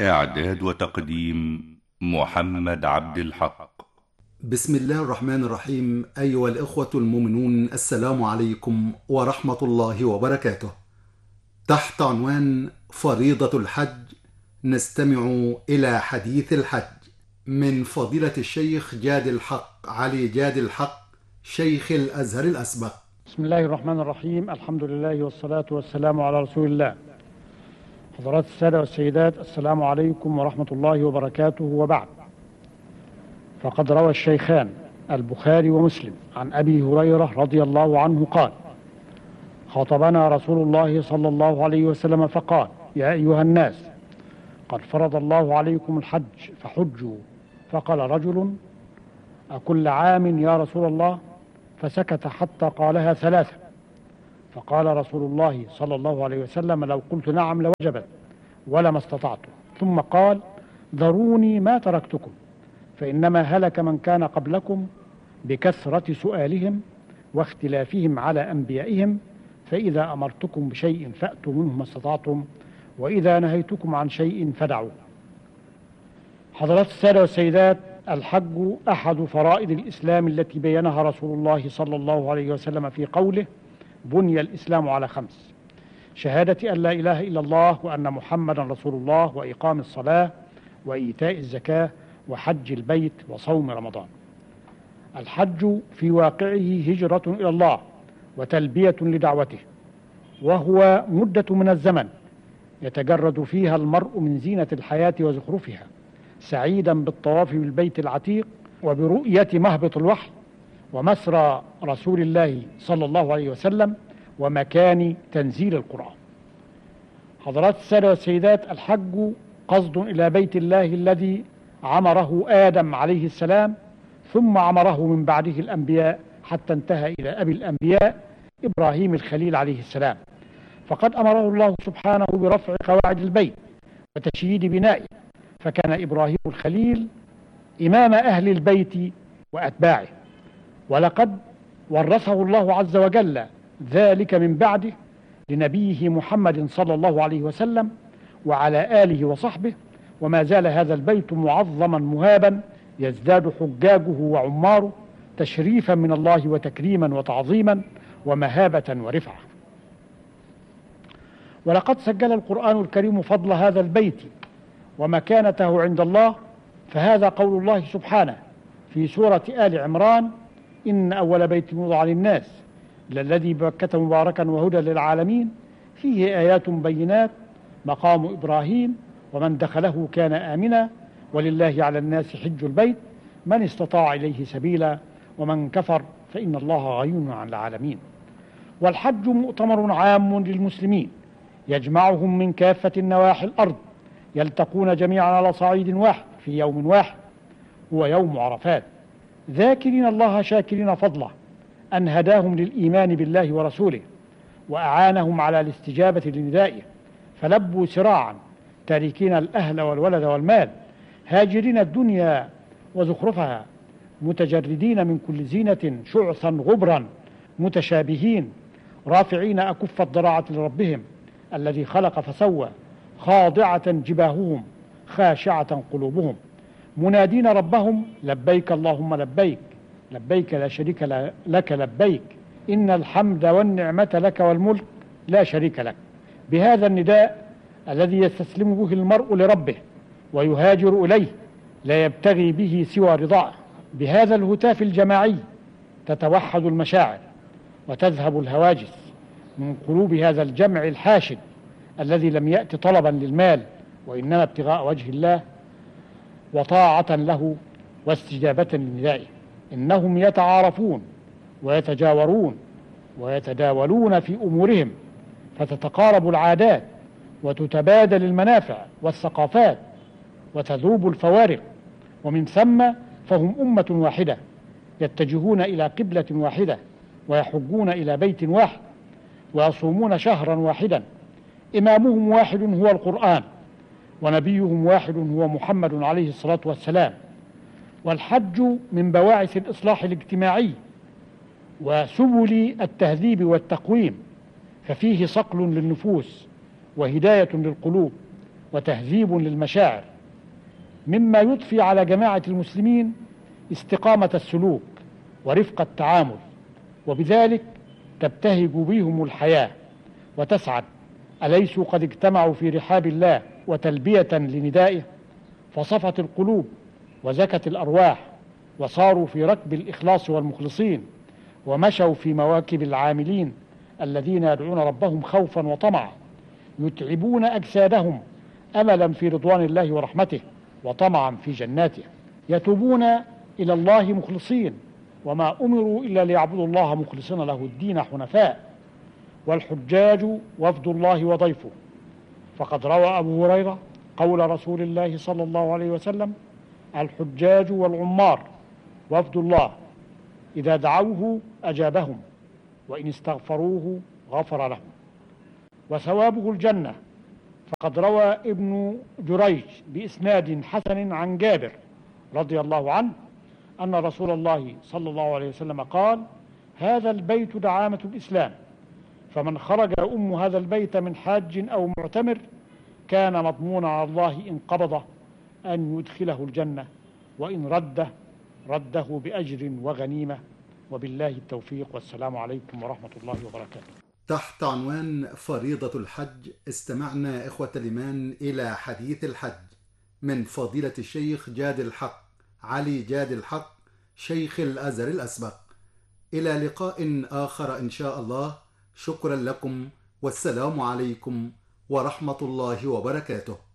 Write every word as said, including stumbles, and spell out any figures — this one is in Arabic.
إعداد وتقديم محمد عبد الحق. بسم الله الرحمن الرحيم. أيها الإخوة المؤمنون، السلام عليكم ورحمة الله وبركاته. تحت عنوان فريضة الحج نستمع إلى حديث الحج من فضيلة الشيخ جاد الحق علي جاد الحق، شيخ الأزهر الأسبق. بسم الله الرحمن الرحيم. الحمد لله والصلاة والسلام على رسول الله. حضرات السادة والسيدات، السلام عليكم ورحمة الله وبركاته، وبعد. فقد روى الشيخان البخاري ومسلم عن أبي هريرة رضي الله عنه قال: خاطبنا رسول الله صلى الله عليه وسلم فقال: يا أيها الناس، قد فرض الله عليكم الحج فحجوا. فقال رجل: أكل عام يا رسول الله؟ فسكت حتى قالها ثلاثة. فقال رسول الله صلى الله عليه وسلم: لو قلت نعم لوجبت ولما استطعت. ثم قال: ذروني ما تركتكم، فإنما هلك من كان قبلكم بكثرة سؤالهم واختلافهم على أنبيائهم، فإذا أمرتكم بشيء فأتوا منه ما استطعتم، وإذا نهيتكم عن شيء فدعوا. حضرات السادة والسيدات، الحج أحد فرائض الإسلام التي بينها رسول الله صلى الله عليه وسلم في قوله: بني الإسلام على خمس: شهادة أن لا إله إلا الله وأن محمدا رسول الله، وإقام الصلاة، وإيتاء الزكاة، وحج البيت، وصوم رمضان. الحج في واقعه هجرة إلى الله وتلبية لدعوته، وهو مدة من الزمن يتجرد فيها المرء من زينة الحياة وزخرفها، سعيدا بالطواف بالبيت العتيق وبرؤية مهبط الوحي ومسرى رسول الله صلى الله عليه وسلم ومكان تنزيل القرآن. حضرات السادة والسيدات، الحج قصد إلى بيت الله الذي عمره آدم عليه السلام، ثم عمره من بعده الأنبياء، حتى انتهى إلى أبي الأنبياء إبراهيم الخليل عليه السلام. فقد أمره الله سبحانه برفع قواعد البيت وتشييد بنائه، فكان إبراهيم الخليل إمام أهل البيت وأتباعه، ولقد ورثه الله عز وجل ذلك من بعده لنبيه محمد صلى الله عليه وسلم وعلى آله وصحبه، وما زال هذا البيت معظما مهابا، يزداد حجاجه وعماره تشريفا من الله وتكريما وتعظيما ومهابة ورفعة. ولقد سجل القرآن الكريم فضل هذا البيت ومكانته عند الله، فهذا قول الله سبحانه في سورة آل عمران: إن أول بيت وضع للناس للذي ببكة مباركا وهدى للعالمين فيه آيات بينات مقام إبراهيم ومن دخله كان آمنا ولله على الناس حج البيت من استطاع إليه سبيلا ومن كفر فإن الله غني عن العالمين. والحج مؤتمر عام للمسلمين يجمعهم من كافة نواحي الأرض، يلتقون جميعا على صعيد واحد في يوم واحد، هو يوم عرفات، ذاكرين الله شاكرين فضله أن هداهم للإيمان بالله ورسوله وأعانهم على الاستجابة لندائه، فلبوا سراعا تاركين الأهل والولد والمال، هاجرين الدنيا وزخرفها، متجردين من كل زينة شعثا غبرا، متشابهين، رافعين أكف الضراعة لربهم الذي خلق فسوى، خاضعة جباههم خاشعة قلوبهم، منادين ربهم: لبيك اللهم لبيك، لبيك لا شريك لك لبيك، إن الحمد والنعمة لك والملك لا شريك لك. بهذا النداء الذي يستسلم به المرء لربه ويهاجر إليه لا يبتغي به سوى رضاه، بهذا الهتاف الجماعي تتوحد المشاعر وتذهب الهواجس من قلوب هذا الجمع الحاشد الذي لم يأت طلبا للمال، وإنما ابتغاء وجه الله وطاعة له واستجابة لندائه. إنهم يتعارفون ويتجاورون ويتداولون في أمورهم، فتتقارب العادات وتتبادل المنافع والثقافات وتذوب الفوارق، ومن ثم فهم أمة واحدة يتجهون إلى قبلة واحدة ويحجون إلى بيت واحد ويصومون شهرا واحدا، إمامهم واحد هو القرآن، ونبيهم واحد هو محمد عليه الصلاة والسلام. والحج من بواعث الإصلاح الاجتماعي وسبل التهذيب والتقويم، ففيه صقل للنفوس وهداية للقلوب وتهذيب للمشاعر، مما يضفي على جماعة المسلمين استقامة السلوك ورفق التعامل، وبذلك تبتهج بهم الحياة وتسعد. أليسوا قد اجتمعوا في رحاب الله وتلبية لندائه، فصفت القلوب وزكت الأرواح، وصاروا في ركب الإخلاص والمخلصين، ومشوا في مواكب العاملين الذين يدعون ربهم خوفا وطمعا، يتعبون أجسادهم أملا في رضوان الله ورحمته وطمعا في جناته، يتوبون إلى الله مخلصين، وما أمروا إلا ليعبدوا الله مخلصين له الدين حنفاء. والحجاج وفد الله وضيفه، فقد روى أبو هريرة قول رسول الله صلى الله عليه وسلم: الحجاج والعمار وفد الله، إذا دعوه أجابهم، وإن استغفروه غفر لهم، وثوابه الجنة. فقد روى ابن جريج بإسناد حسن عن جابر رضي الله عنه أن رسول الله صلى الله عليه وسلم قال: هذا البيت دعامة الإسلام، فمن خرج أم هذا البيت من حاج أو معتمر كان مضمونا على الله إن قبضه أن يدخله الجنة، وإن رده رده بأجر وغنيمة. وبالله التوفيق، والسلام عليكم ورحمة الله وبركاته. تحت عنوان فريضة الحج استمعنا إخوة الإيمان إلى حديث الحج من فضيلة الشيخ جاد الحق علي جاد الحق شيخ الأزهر الأسبق. إلى لقاء آخر إن شاء الله. شكرا لكم، والسلام عليكم ورحمة الله وبركاته.